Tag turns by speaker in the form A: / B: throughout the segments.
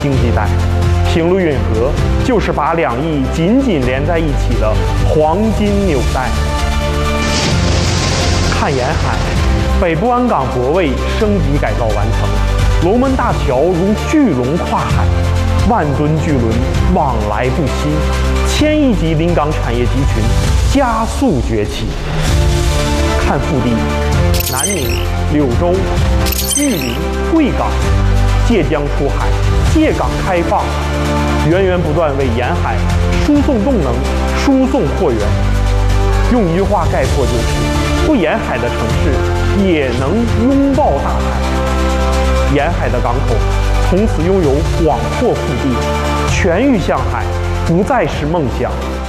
A: 经济带。平卢运河就是把两翼紧紧连在一起的黄金纽带。看沿海，北部鞍港泊位升级改造完成，龙门大桥如巨龙跨海，万吨巨轮往来不息，千亿级临港产业集群加速崛起。看腹地，南宁、柳州、玉林、贵港借江出海，借港开放，源源不断为沿海输送动能、输送货源。用一句话概括就是：不沿海的城市也能拥抱大海。沿海的港口从此拥有广阔腹地，全域向海不再是梦想。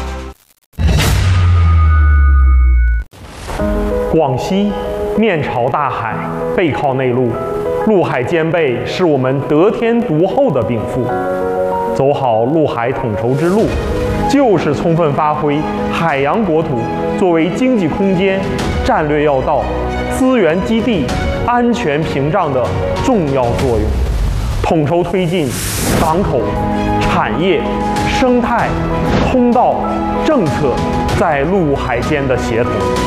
A: 广西面朝大海，背靠内陆，陆海兼备是我们得天独厚的禀赋。走好陆海统筹之路，就是充分发挥海洋国土作为经济空间、战略要道、资源基地、安全屏障的重要作用，统筹推进港口、产业、生态、通道、政策在陆海间的协同。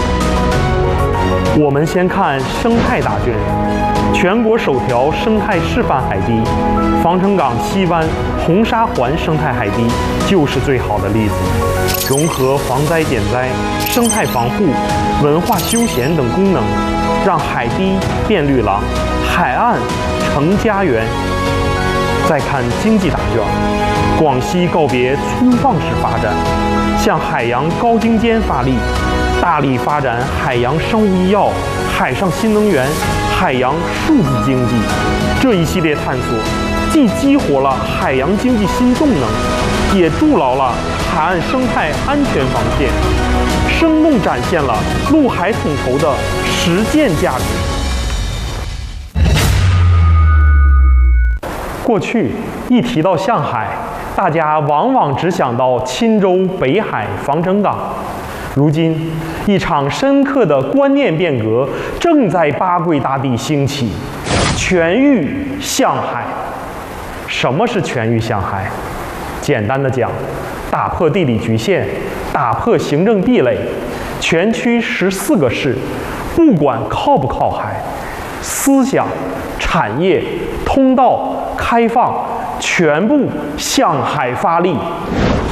A: 我们先看生态大卷，全国首条生态示范海堤——防城港西湾红沙环生态海堤就是最好的例子。融合防灾减灾、生态防护、文化休闲等功能，让海堤变绿廊，海岸成家园。再看经济大卷，广西告别粗放式发展，向海洋高精尖发力，大力发展海洋生物医药、海上新能源、海洋数字经济。这一系列探索，既激活了海洋经济新动能，也筑牢了海岸生态安全防线，生动展现了陆海统筹的实践价值。过去一提到向海，大家往往只想到钦州北海防城港。如今，一场深刻的观念变革正在八桂大地兴起，全域向海。什么是全域向海？简单的讲，打破地理局限，打破行政壁垒，全区14个市，不管靠不靠海，思想、产业、通道、开放，全部向海发力。